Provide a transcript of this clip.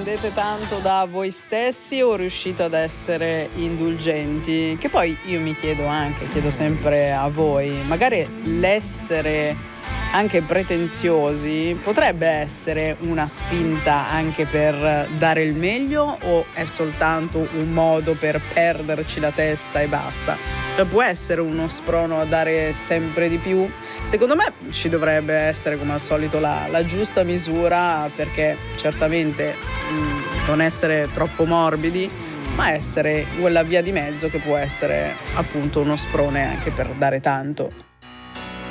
prendete tanto da voi stessi o riuscite ad essere indulgenti? Che poi io mi chiedo sempre a voi, magari l'essere anche pretenziosi potrebbe essere una spinta anche per dare il meglio, o è soltanto un modo per perderci la testa e basta? Cioè, può essere uno sprono a dare sempre di più? Secondo me ci dovrebbe essere, come al solito, la giusta misura, perché certamente non essere troppo morbidi, ma essere quella via di mezzo che può essere appunto uno sprone anche per dare tanto.